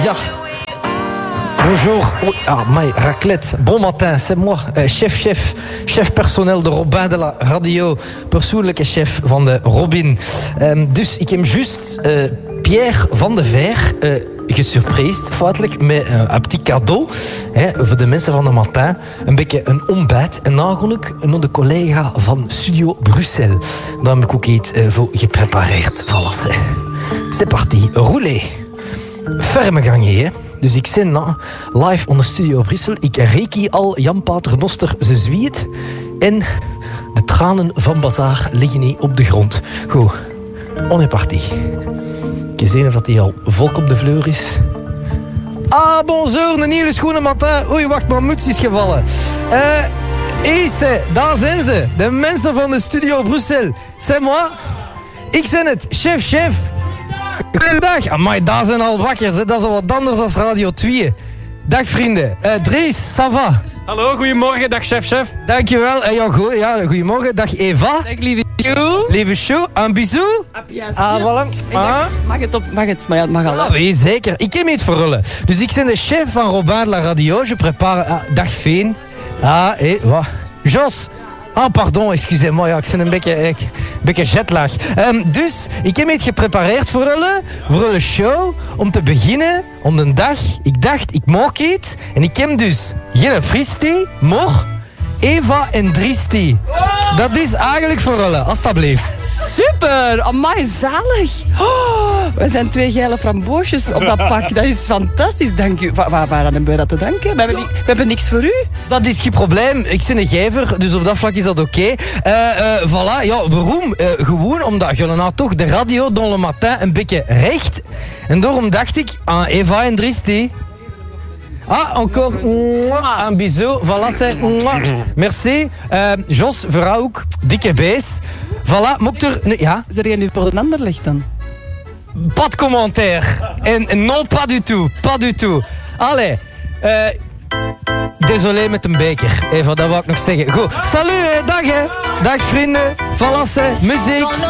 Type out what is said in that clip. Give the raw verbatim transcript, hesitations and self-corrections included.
Ja. Bonjour. Oh, ah, my, raclette. Bon matin, c'est moi, uh, chef, chef. Chef personeel de Robin de la Radio. Persoonlijke chef van de Robin. Um, dus ik heb juist uh, Pierre van de Ver uh, gesurprised, feitelijk, met uh, een petit cadeau. Hè, voor de mensen van de matin. Een beetje een ontbijt. En eigenlijk naar de collega van Studio Brussel. Daar heb ik ook iets uh, voor geprepareerd. Voilà, c'est parti. Roulez. Ferme gang, hè. Dus ik zit na, live on de Studio Brussel. Ik reik al Jan Pater Noster ze zwiet. En de tranen van Bazaar liggen hier op de grond. Goed, on est parti. Ik zie of hij al volk op de vleur is. Ah, bonjour, een hele schoene matin. Oei, wacht, mijn muts is gevallen. Eh, uh, Ese, daar zijn ze. De mensen van de Studio Brussel. C'est moi. Ik ben het, chef, chef. Goedendag. Amai, daar zijn al wakker. Hè. Dat is al wat anders dan Radio twee. Dag vrienden. Uh, Dries, ça va? Hallo, goedemorgen. Dag chef, chef. Dankjewel. Uh, ja, go- ja, goedemorgen. Dag Eva. Dag lieve Chou. Lieve Chou, een bisou. Ah, voilà. Ah. Mag het op, mag het, maar ja, het mag al. Ah, oui, zeker. Ik heb iets verrullen. Dus ik ben de chef van Robin de la Radio. Je prépare... Ah, dag Veen. Ah, hé, wat? Jos. Ah, pardon, excusez-moi. Ja, ik ben een beetje, een beetje jetlag. Um, dus, ik heb iets geprepareerd voor jullie, voor jullie show. Om te beginnen, om de dag. Ik dacht, ik maak iets. En ik heb dus geen Fristi, maar Eva en Driesti. Dat is eigenlijk voor jullie, alstublieft. Super, amai, zalig. Oh, we zijn twee geile framboosjes op dat pak. Dat is fantastisch, dank u. Waar, waar, waar hebben we dat te danken? We hebben, ni- we hebben niks voor u. Dat is geen probleem. Ik ben een gever, dus op dat vlak is dat oké. Okay. Uh, uh, voilà, ja, waarom? Uh, gewoon omdat jullie nou toch de radio dans le matin een beetje recht. En daarom dacht ik aan Eva en Driesti. Ah, encore un bisou. Voilà, c'est... Merci. Uh, Jos, voor jou ook. Dikke bees. Voilà, moet ik er... Ja? Zijn jij nu voor een ander licht dan? Pas de commentaire. En non, pas du tout. Pas du tout. Allee. Uh, désolé met een beker. Even, dat wou ik nog zeggen. Goed. Salut, hè. Dag, hè. Dag, vrienden. Voilà, c'est muziek.